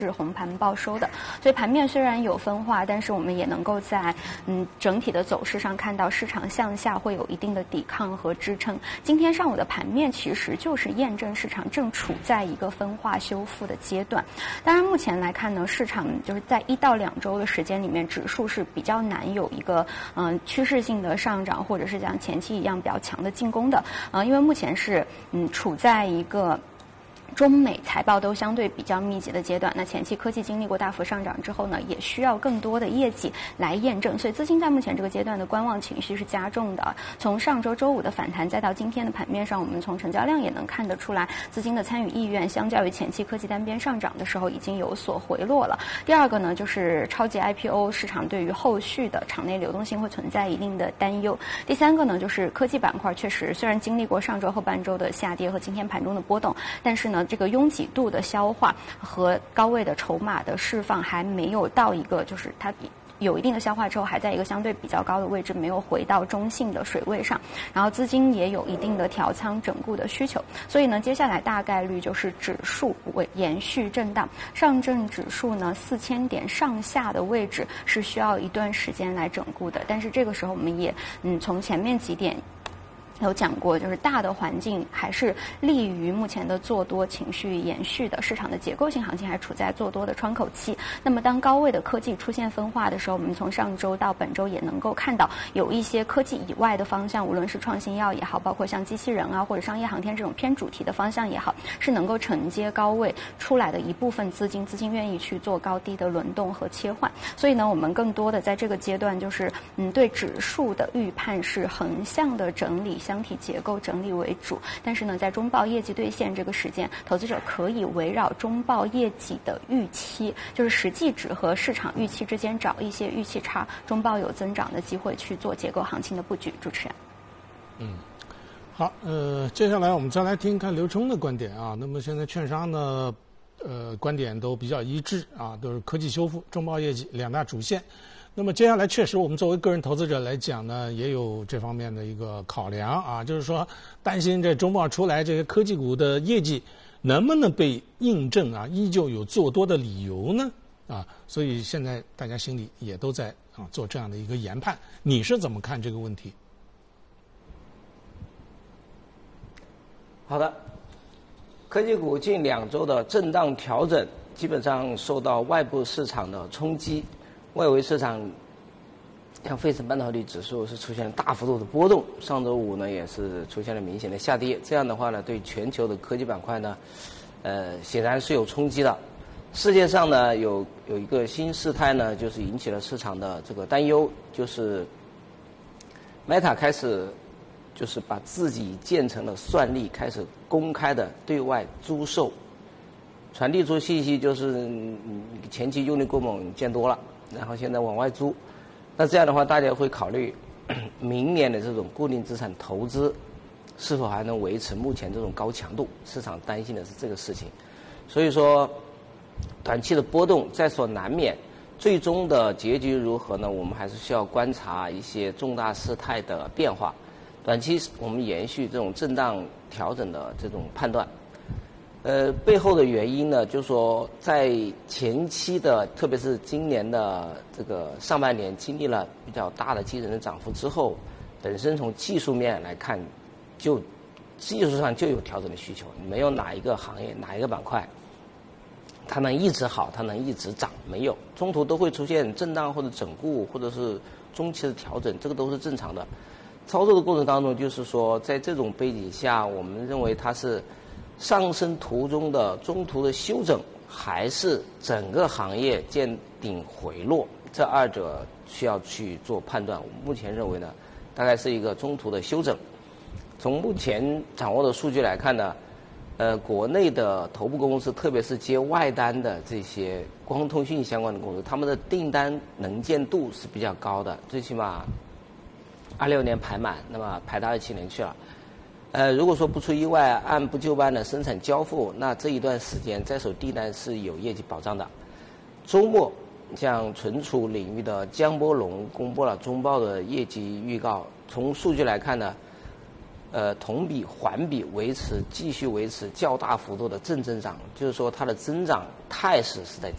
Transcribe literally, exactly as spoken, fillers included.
是红盘报收的，所以盘面虽然有分化，但是我们也能够在嗯整体的走势上看到市场向下会有一定的抵抗和支撑。今天上午的盘面其实就是验证市场正处在一个分化修复的阶段。当然，目前来看呢，市场就是在一到两周的时间里面，指数是比较难有一个嗯趋势性的上涨，或者是像前期一样比较强的进攻的。啊、呃，因为目前是嗯处在一个中美财报都相对比较密集的阶段，那前期科技经历过大幅上涨之后呢，也需要更多的业绩来验证，所以资金在目前这个阶段的观望情绪是加重的。从上周周五的反弹，再到今天的盘面上，我们从成交量也能看得出来，资金的参与意愿相较于前期科技单边上涨的时候已经有所回落了。第二个呢，就是超级 I P O 市场对于后续的场内流动性会存在一定的担忧。第三个呢，就是科技板块确实虽然经历过上周后半周的下跌和今天盘中的波动，但是呢，这个拥挤度的消化和高位的筹码的释放还没有到一个，就是它有一定的消化之后，还在一个相对比较高的位置，没有回到中性的水位上。然后资金也有一定的调仓整固的需求，所以呢，接下来大概率就是指数为延续震荡，上证指数呢四千点上下的位置是需要一段时间来整固的。但是这个时候我们也嗯从前面几点有讲过，就是大的环境还是利于目前的做多情绪延续的，市场的结构性行情还处在做多的窗口期。那么当高位的科技出现分化的时候，我们从上周到本周也能够看到有一些科技以外的方向，无论是创新药也好，包括像机器人啊或者商业航天这种偏主题的方向也好，是能够承接高位出来的一部分资金，资金愿意去做高低的轮动和切换。所以呢，我们更多的在这个阶段就是嗯对指数的预判是横向的整理，箱体结构整理为主，但是呢，在中报业绩兑现这个时间，投资者可以围绕中报业绩的预期，就是实际值和市场预期之间找一些预期差，中报有增长的机会去做结构行情的布局。主持人， 嗯，好，呃，接下来我们再来听看刘冲的观点啊。那么现在券商呢，呃，观点都比较一致啊，都是科技修复、中报业绩两大主线。那么接下来确实我们作为个人投资者来讲呢，也有这方面的一个考量啊，就是说担心这中报出来这些科技股的业绩能不能被印证啊，依旧有做多的理由呢啊，所以现在大家心里也都在啊做这样的一个研判。你是怎么看这个问题？ 好的，科技股近两周的震荡调整，基本上受到外部市场的冲击。外围市场像费城半导体指数是出现了大幅度的波动，上周五呢也是出现了明显的下跌。这样的话呢，对全球的科技板块呢，呃，显然是有冲击的。世界上呢有有一个新事态呢，就是引起了市场的这个担忧，就是 Meta 开始就是把自己建成的算力开始公开的对外租售，传递出信息就是前期用力过猛见多了。然后现在往外租，那这样的话，大家会考虑明年的这种固定资产投资是否还能维持目前这种高强度？市场担心的是这个事情，所以说短期的波动在所难免，最终的结局如何呢？我们还是需要观察一些重大事态的变化。短期我们延续这种震荡调整的这种判断。呃，背后的原因呢，就是说在前期的，特别是今年的这个上半年经历了比较大的惊人的涨幅之后，本身从技术面来看，就技术上就有调整的需求，没有哪一个行业哪一个板块它能一直好，它能一直涨，没有，中途都会出现震荡或者整固或者是中期的调整，这个都是正常的。操作的过程当中，就是说在这种背景下，我们认为它是上升途中的中途的修整，还是整个行业见顶回落，这二者需要去做判断。我目前认为呢，大概是一个中途的修整。从目前掌握的数据来看呢，呃，国内的头部公司，特别是接外单的这些光通讯相关的公司，他们的订单能见度是比较高的，最起码二六年排满，那么排到二七年去了。呃，如果说不出意外，按部就班的生产交付，那这一段时间在手订单是有业绩保障的。周末，像存储领域的江波龙公布了中报的业绩预告。从数据来看呢， 呃同比环比维持继续维持较大幅度的正增长，就是说它的增长态势是在